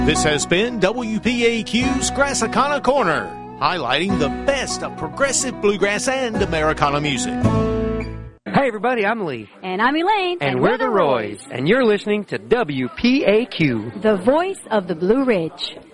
This has been WPAQ's Grassicana Corner, highlighting the best of progressive bluegrass and Americana music. Hey everybody, I'm Lee. And I'm Elaine. And we're the Roys. And you're listening to WPAQ, the voice of the Blue Ridge.